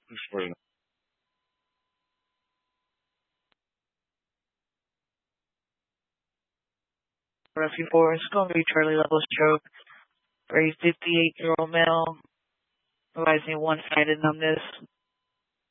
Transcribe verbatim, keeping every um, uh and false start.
Explain. Rescue four is going to be Charlie level stroke for a fifty-eight-year-old male, providing one-sided numbness.